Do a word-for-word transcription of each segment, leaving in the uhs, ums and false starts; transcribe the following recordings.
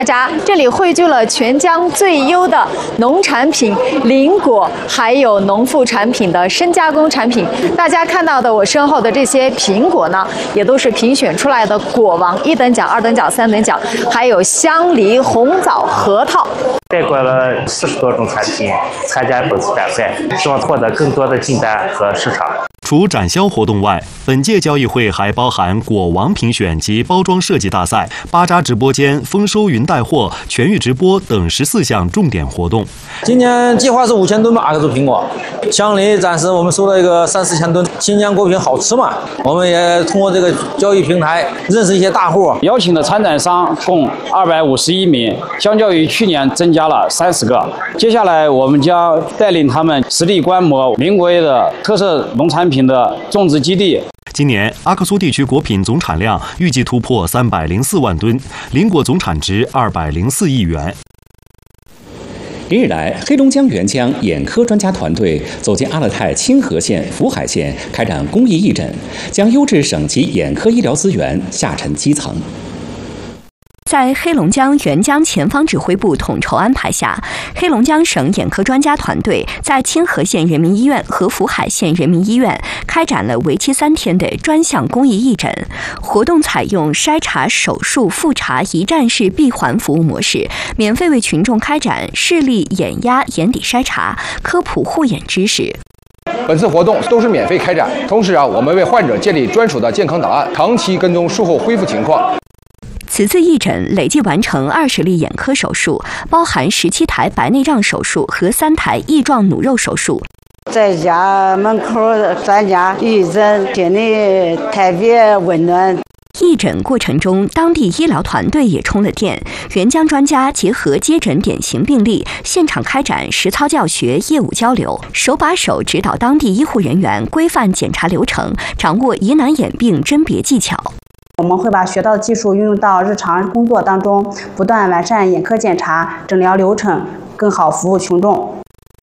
大家，这里汇聚了全疆最优的农产品、林果，还有农副产品的深加工产品。大家看到的我身后的这些苹果呢，也都是评选出来的果王，一等奖、二等奖、三等奖，还有香梨、红枣、核桃。 带过了四十多种产品参加本次展赛，希望获得更多的进单和市场。 除展销活动外，本届交易会还包含果王评选及包装设计大赛、巴扎直播间、丰收云带货、全域直播等十四项重点活动。 今年计划是五千吨吧，阿克苏苹果。香梨暂时我们收了一个三四千吨。新疆果品好吃嘛，我们也通过这个交易平台认识一些大户。 邀请的参展商共二百五十一名，相较于去年增加了三十个。接下来我们将带领他们实地观摩民国的特色农产品的种植基地。 今年阿克苏地区果品总产量预计突破三百零四万吨，林果总产值二百零四亿元。 连日来，黑龙江沅江眼科专家团队走进阿勒泰清河县、福海县，开展公益义诊，将优质省级眼科医疗资源下沉基层。 在黑龙江沅江前方指挥部统筹安排下，黑龙江省眼科专家团队在清河县人民医院和福海县人民医院开展了为期三天的专项公益义诊。活动采用筛查、手术、复查一站式闭环服务模式，免费为群众开展视力、眼压、眼底筛查、科普护眼知识。 本次活动都是免费开展，同时啊，我们为患者建立专属的健康档案，长期跟踪术后恢复情况。 此次义诊累计完成二十例眼科手术，包含十七台白内障手术和三台翼状弩肉手术。 在家门口专家义诊，心里特别温暖。 义诊过程中，当地医疗团队也充了电。沅江专家结合接诊典型病例，现场开展实操教学、业务交流，手把手指导当地医护人员规范检查流程，掌握疑难眼病甄别技巧。 我们会把学到的技术运用到日常工作当中，不断完善眼科检查、诊疗流程，更好服务群众。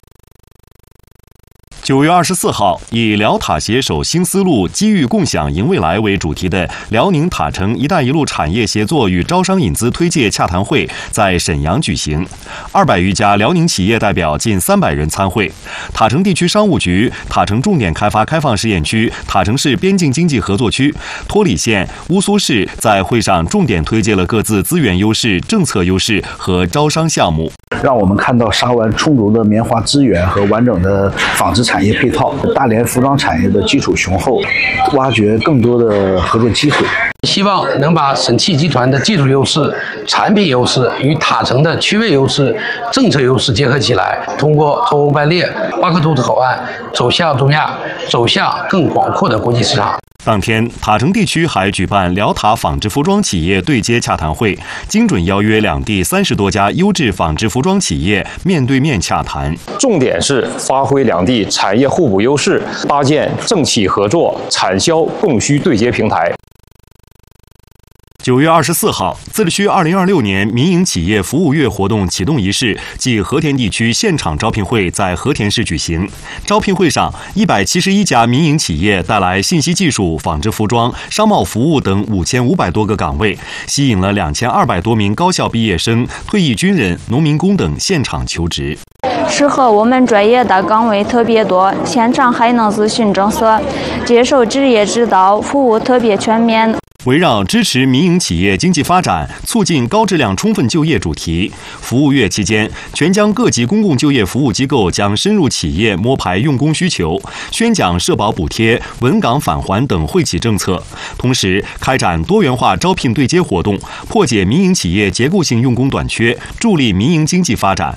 九月二十四号，以辽塔携手新思路，机遇共享赢未来为主题的辽宁塔城“一带一路”产业协作与招商引资推介洽谈会在沈阳举行。二百余家辽宁企业代表近三百人参会。塔城地区商务局、塔城重点开发开放试验区、塔城市边境经济合作区、托里县、乌苏市在会上重点推介了各自资源优势、政策优势和招商项目， 让我们看到沙湾充足的棉花资源和完整的纺织产业配套，大连服装产业的基础雄厚，挖掘更多的合作机会。 希望能把沈汽集团的技术优势、产品优势与塔城的区位优势、政策优势结合起来，通过脱欧班列、巴克图口岸走向东亚，走向更广阔的国际市场。 当天，塔城地区还举办辽塔纺织服装企业对接洽谈会，精准邀约两地三十多家优质纺织服装企业面对面洽谈。 重点是发挥两地产业互补优势，搭建政企合作、产销供需对接平台。 九月二十四号，自治区二零二六年民营企业服务月活动启动仪式暨和田地区现场招聘会在和田市举行。招聘会上，一百七十一家民营企业带来信息技术、纺织服装、商贸服务等五千五百多个岗位，吸引了两千二百多名高校毕业生、退役军人、农民工等现场求职。 适合我们专业的岗位特别多，现场还能咨询政策，接受职业指导，服务特别全面。 围绕支持民营企业经济发展、促进高质量充分就业主题，服务月期间，全疆各级公共就业服务机构将深入企业摸排用工需求，宣讲社保补贴、稳岗返还等惠企政策，同时开展多元化招聘对接活动，破解民营企业结构性用工短缺，助力民营经济发展。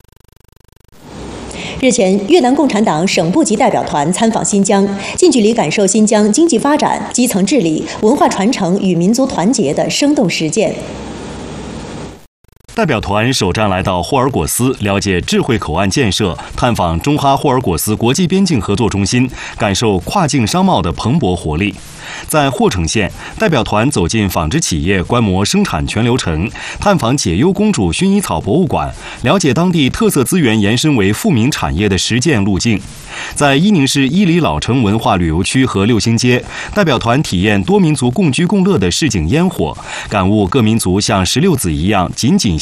日前，越南共产党省部级代表团参访新疆，近距离感受新疆经济发展、基层治理、文化传承与民族团结的生动实践。 代表团首站来到霍尔果斯，了解智慧口岸建设，探访中哈霍尔果斯国际边境合作中心，感受跨境商贸的蓬勃活力。在霍城县，代表团走进纺织企业，观摩生产全流程，探访解忧公主薰衣草博物馆，了解当地特色资源延伸为富民产业的实践路径。在伊宁市伊犁老城文化旅游区和六星街，代表团体验多民族共居共乐的市井烟火，感悟各民族像石榴籽一样紧紧